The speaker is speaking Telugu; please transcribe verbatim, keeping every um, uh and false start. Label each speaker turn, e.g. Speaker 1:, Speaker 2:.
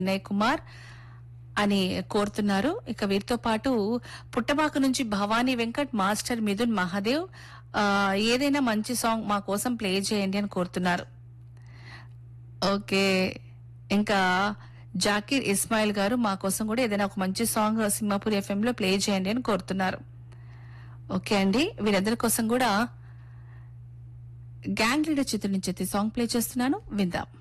Speaker 1: వినయ్ కుమార్ అని కోరుతున్నారు. ఇక వీరితో పాటు పుట్టబాక నుంచి భవానీ వెంకట్, మాస్టర్ మిథున్ మహాదేవ్ ఆ, ఏదైనా మంచి సాంగ్ మా కోసం ప్లే చేయండి అని కోరుతున్నారు. ఓకే, ఇంకా జాకీర్ ఇస్మాయిల్ గారు మా కోసం కూడా ఏదైనా ఒక మంచి సాంగ్ సింహాపూర్ ఎఫ్ఎం లో ప్లే చేయండి అని కోరుతున్నారు. ఓకే అండి, వీరందరి కోసం కూడా గ్యాంగ్ లీడర్ చిత్రం నుంచి సాంగ్ ప్లే చేస్తున్నాను, విందాం.